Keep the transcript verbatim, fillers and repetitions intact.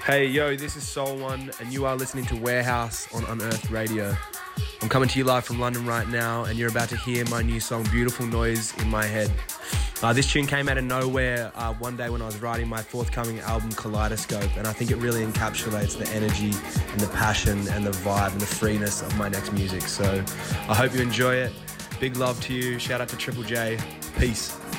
Hey, yo, this is Soul One, and you are listening to Warehouse on Unearthed Radio. I'm coming to you live from London right now, and you're about to hear my new song, Beautiful Noise in My Head. Uh, this tune came out of nowhere uh, one day when I was writing my forthcoming album, Kaleidoscope, and I think it really encapsulates the energy and the passion and the vibe and the freeness of my next music. So I hope you enjoy it. Big love to you. Shout out to Triple J. Peace.